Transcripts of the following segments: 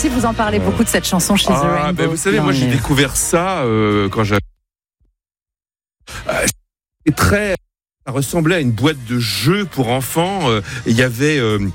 aussi, vous en parlez beaucoup de cette chanson chez The Rainbow. Ben vous savez, moi j'ai découvert ça quand j'avais... c'est très... Ça ressemblait à une boîte de jeux pour enfants. Il y avait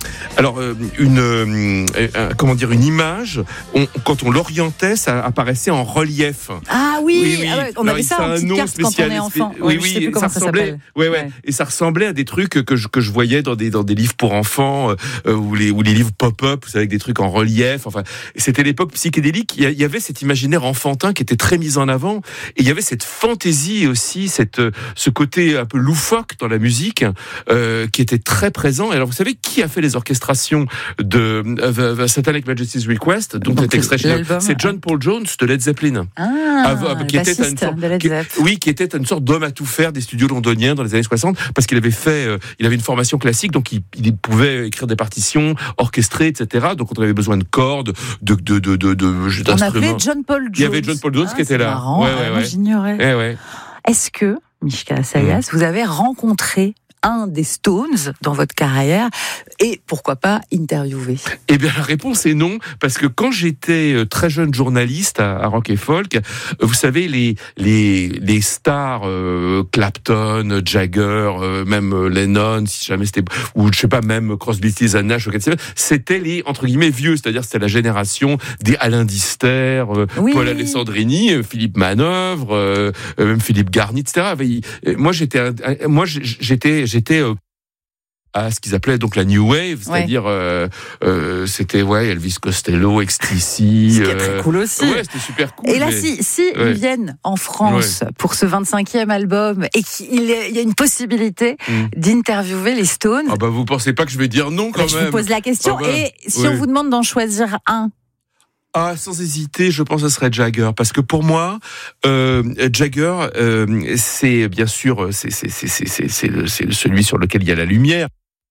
une image. Quand on l'orientait, ça apparaissait en relief. Ah oui. Ah ouais, on avait ça en petite carte quand on est enfant. Oui, ça ressemblait. Ouais. Et ça ressemblait à des trucs que je voyais dans des livres pour enfants ou les livres pop-up, vous savez, avec des trucs en relief. Enfin, c'était l'époque psychédélique. Il y avait cet imaginaire enfantin qui était très mis en avant, et il y avait cette fantaisie aussi, ce côté un peu loufoque dans la musique qui était très présent. Et alors vous savez qui a fait les orchestrations de The Satanic Majesty's Request, dont cet extrait, c'est John Paul Jones de Led Zeppelin, qui était une sorte d'homme à tout faire des studios londoniens dans les années 60, parce qu'il avait une formation classique, donc il pouvait écrire des partitions, orchestrer, etc. Donc on avait besoin de cordes, d'instruments. On avait John Paul Jones. Il y avait John Paul Jones qui était là. Marrant, moi j'ignorais. Est-ce que, Mishka Assayas, vous avez rencontré un des Stones dans votre carrière et pourquoi pas interviewé? Eh bien, la réponse est non, parce que quand j'étais très jeune journaliste à Rock et Folk, vous savez, les stars, Clapton, Jagger, même Lennon, si jamais c'était, ou je sais pas, même Crosby, Stills & Nash, c'était les, entre guillemets, vieux, c'est-à-dire c'était la génération des Alain Dister, Paul Alessandrini, Philippe Manœuvre, même Philippe Garny, etc. Moi, j'étais à ce qu'ils appelaient donc la New Wave, c'est-à-dire c'était Elvis Costello, XTC. C'était très cool aussi. Ouais, c'était super cool. Et là, si ils viennent en France pour ce 25e album et qu'il y a une possibilité d'interviewer les Stones. Ah bah vous pensez pas que je vais dire non quand même? Je vous pose la question. Et si on vous demande d'en choisir un? Sans hésiter, je pense que ce serait Jagger, parce que pour moi, Jagger, c'est bien sûr, c'est celui sur lequel il y a la lumière.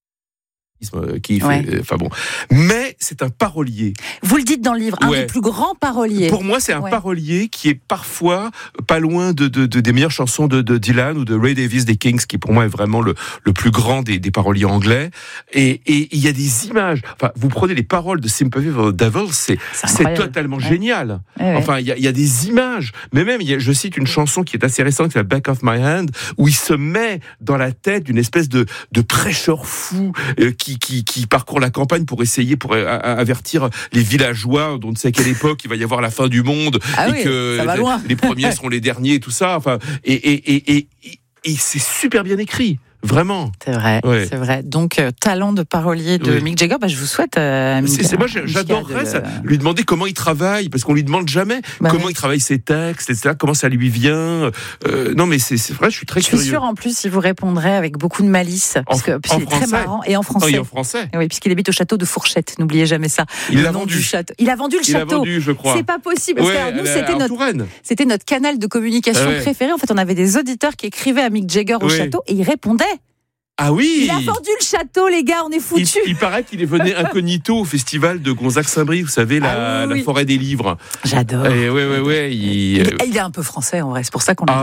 Mais c'est un parolier. Vous le dites dans le livre, un des plus grands paroliers. Pour moi, c'est un parolier qui est parfois pas loin des meilleures chansons de Dylan ou de Ray Davies des Kings, qui pour moi est vraiment le plus grand des paroliers anglais. Et il y a des images. Enfin, vous prenez les paroles de Sympathy for the Devil, c'est totalement génial. Enfin, il y a des images. Mais même, je cite une chanson qui est assez récente, qui est Back of My Hand, où il se met dans la tête d'une espèce de prêcheur fou qui parcourt la campagne pour avertir les villageois dont on ne sait à quelle époque il va y avoir la fin du monde et que les premiers seront les derniers et tout ça. Enfin, et c'est super bien écrit. Vraiment. C'est vrai. Donc, talent de parolier de Mick Jagger, je vous souhaite... moi, j'adorerais lui demander comment il travaille, parce qu'on lui demande jamais comment il travaille ses textes, etc., comment ça lui vient. Non, mais c'est vrai, je suis très curieux. Je suis sûre, en plus, il vous répondrait avec beaucoup de malice, parce que c'est très marrant, et en français. Et en français. Oui, puisqu'il habite au château de Fourchette, n'oubliez jamais ça. Il l'a vendu. Il a vendu le château. Il l'a vendu, je crois. C'est pas possible, parce que nous, c'était notre canal de communication préféré. En fait, on avait des auditeurs qui écrivaient à Mick Jagger au château, et il répondait. Ah oui! Il a vendu le château, les gars, on est foutus. Il paraît qu'il est venu incognito au festival de Gonzague-Saint-Brie, vous savez, la forêt des livres. J'adore. Il est un peu français, en vrai, c'est pour ça qu'on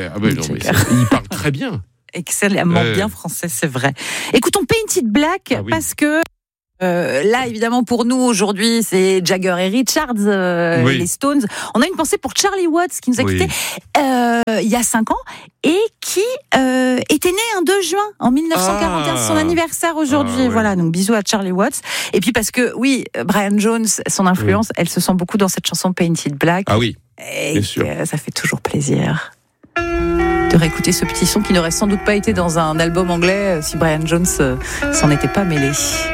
il parle très bien. Excellemment bien français, c'est vrai. Écoutons Painted Black, parce que là, évidemment, pour nous, aujourd'hui, c'est Jagger et Richards, les Stones. On a une pensée pour Charlie Watts, qui nous a quittés il y a 5 ans, et qui était né un 2 juin, en 1941. C'est son anniversaire aujourd'hui. Voilà, donc bisous à Charlie Watts. Et puis parce que, Brian Jones, son influence, elle se sent beaucoup dans cette chanson Painted Black. Ah oui, bien sûr. Ça fait toujours plaisir de réécouter ce petit son qui n'aurait sans doute pas été dans un album anglais si Brian Jones s'en était pas mêlé.